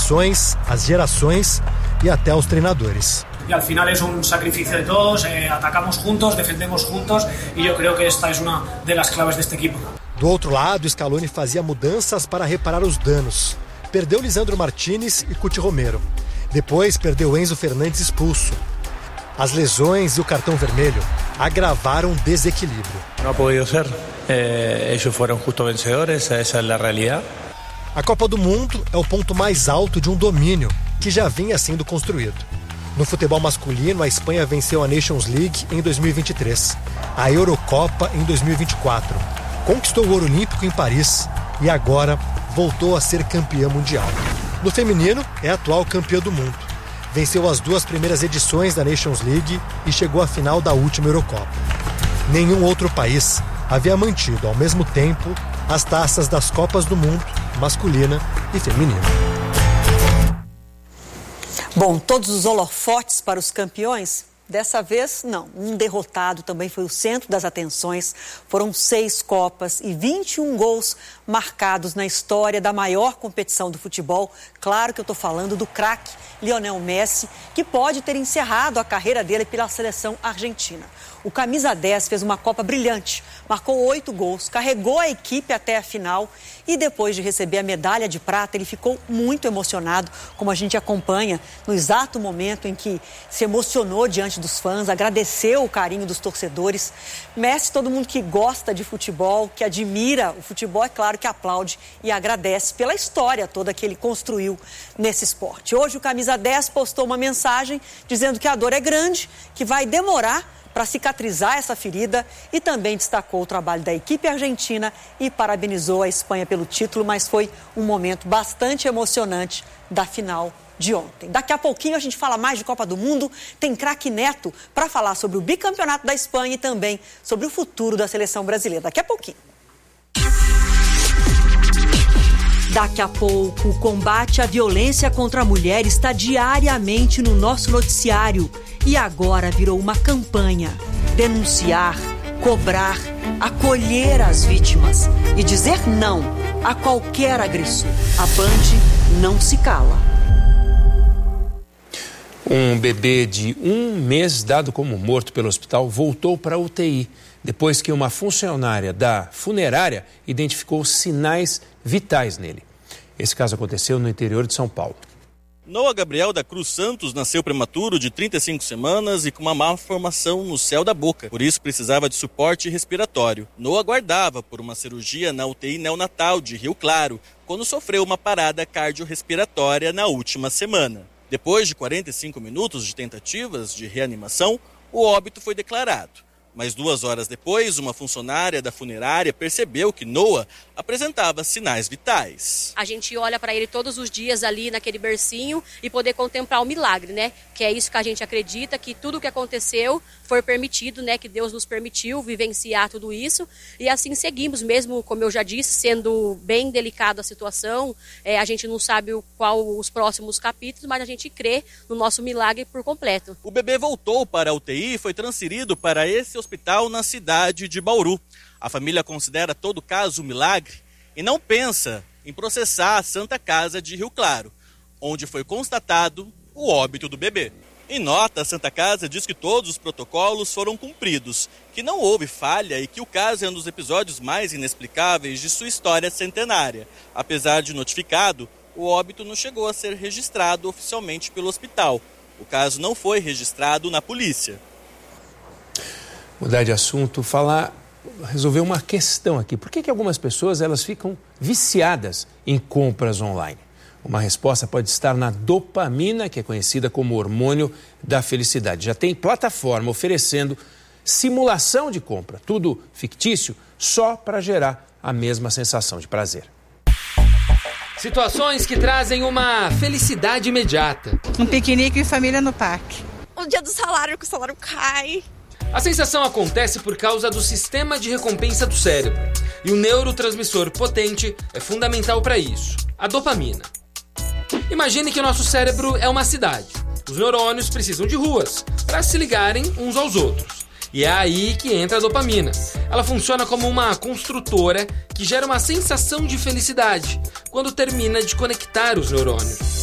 comissões, as gerações e até aos treinadores. Y al final es un sacrificio de todos, atacamos juntos, defendemos juntos y yo creo que esta es una de las claves de este equipo. Do outro lado, Scaloni fazia mudanças para reparar os danos. Perdeu Lisandro Martinez e Cuti Romero. Depois perdeu Enzo Fernandes expulso. As lesões e o cartão vermelho agravaram o desequilíbrio. Não ha podido ser. Eles foram justo vencedores, essa é a realidade. A Copa do Mundo é o ponto mais alto de um domínio que já vinha sendo construído. No futebol masculino, a Espanha venceu a Nations League em 2023, a Eurocopa em 2024, conquistou o ouro olímpico em Paris e agora voltou a ser campeã mundial. No feminino, é atual campeã do mundo. Venceu as 2 primeiras edições da Nations League e chegou à final da última Eurocopa. Nenhum outro país havia mantido ao mesmo tempo as taças das Copas do Mundo, masculina e feminina. Bom, todos os holofotes para os campeões? Dessa vez, não. Um derrotado também foi o centro das atenções. Foram 6 Copas e 21 gols marcados na história da maior competição do futebol. Claro que eu estou falando do craque Lionel Messi, que pode ter encerrado a carreira dele pela seleção argentina. O camisa 10 fez uma Copa brilhante, marcou 8 gols, carregou a equipe até a final e depois de receber a medalha de prata, ele ficou muito emocionado, como a gente acompanha no exato momento em que se emocionou diante dos fãs, agradeceu o carinho dos torcedores. Messi, todo mundo que gosta de futebol, que admira o futebol, é claro que aplaude e agradece pela história toda que ele construiu nesse esporte. Hoje o camisa 10 postou uma mensagem dizendo que a dor é grande, que vai demorar para cicatrizar essa ferida e também destacou o trabalho da equipe argentina e parabenizou a Espanha pelo título, mas foi um momento bastante emocionante da final de ontem. Daqui a pouquinho a gente fala mais de Copa do Mundo, tem craque Neto para falar sobre o bicampeonato da Espanha e também sobre o futuro da seleção brasileira. Daqui a pouquinho. Daqui a pouco, o combate à violência contra a mulher está diariamente no nosso noticiário. E agora virou uma campanha. Denunciar, cobrar, acolher as vítimas e dizer não a qualquer agressor. A Band não se cala. Um bebê de 1 mês dado como morto pelo hospital voltou para a UTI, depois que uma funcionária da funerária identificou sinais vitais nele. Esse caso aconteceu no interior de São Paulo. Noah Gabriel da Cruz Santos nasceu prematuro de 35 semanas e com uma malformação no céu da boca. Por isso precisava de suporte respiratório. Noah aguardava por uma cirurgia na UTI neonatal de Rio Claro, quando sofreu uma parada cardiorrespiratória na última semana. Depois de 45 minutos de tentativas de reanimação, o óbito foi declarado. Mas 2 horas depois, uma funcionária da funerária percebeu que Noah apresentava sinais vitais. A gente olha para ele todos os dias ali naquele bercinho e poder contemplar o milagre, né? Que é isso que a gente acredita, que tudo o que aconteceu foi permitido, né? Que Deus nos permitiu vivenciar tudo isso. E assim seguimos, mesmo, como eu já disse, sendo bem delicado a situação. A gente não sabe qual os próximos capítulos, mas a gente crê no nosso milagre por completo. O bebê voltou para a UTI e foi transferido para esse hospital na cidade de Bauru. A família considera todo caso um milagre e não pensa em processar a Santa Casa de Rio Claro, onde foi constatado o óbito do bebê. Em nota, a Santa Casa diz que todos os protocolos foram cumpridos, que não houve falha e que o caso é um dos episódios mais inexplicáveis de sua história centenária. Apesar de notificado, o óbito não chegou a ser registrado oficialmente pelo hospital. O caso não foi registrado na polícia. Mudar de assunto, resolver uma questão aqui. Por que algumas pessoas elas ficam viciadas em compras online? Uma resposta pode estar na dopamina, que é conhecida como hormônio da felicidade. Já tem plataforma oferecendo simulação de compra, tudo fictício, só para gerar a mesma sensação de prazer. Situações que trazem uma felicidade imediata. Um piquenique em família no parque. O dia do salário, que o salário cai. A sensação acontece por causa do sistema de recompensa do cérebro. E o neurotransmissor potente é fundamental para isso, a dopamina. Imagine que o nosso cérebro é uma cidade. Os neurônios precisam de ruas para se ligarem uns aos outros. E é aí que entra a dopamina. Ela funciona como uma construtora que gera uma sensação de felicidade quando termina de conectar os neurônios.